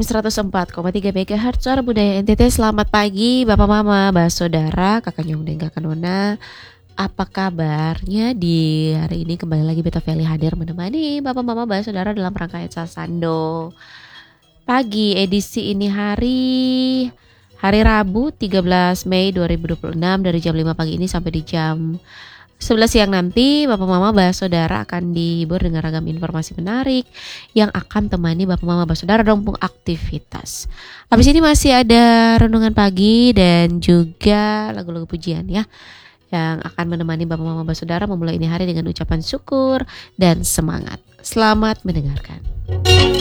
104,3 MHz Suara Budaya NTT. Selamat pagi Bapak Mama, Mbak Saudara, Kakak Nyong dan Kakak Nona. Apa kabarnya di hari ini? Kembali lagi Beta Feli hadir menemani Bapak Mama, Mbak Saudara dalam rangkaian Sasando Pagi. Edisi ini hari Rabu 13 Mei 2026 dari jam 5 pagi ini sampai di jam 11 siang nanti. Bapak Mama Mbak Saudara akan dihibur dengan ragam informasi menarik yang akan temani Bapak Mama Mbak Saudara dalam aktivitas. Habis ini masih ada renungan pagi dan juga lagu-lagu pujian ya, yang akan menemani Bapak Mama Mbak Saudara memulai ini hari dengan ucapan syukur dan semangat. Selamat mendengarkan.